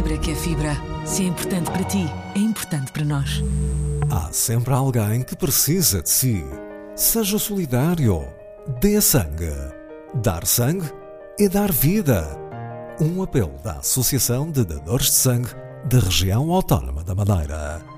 Fibra que é fibra. Se é importante para ti, é importante para nós. Há sempre alguém que precisa de si. Seja solidário. Dê sangue. Dar sangue é dar vida. Um apelo da Associação de Dadores de Sangue da Região Autónoma da Madeira.